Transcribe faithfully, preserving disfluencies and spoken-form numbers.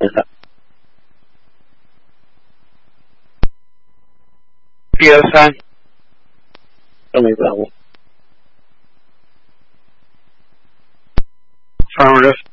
P O sign. Tell me about it. Affirmative.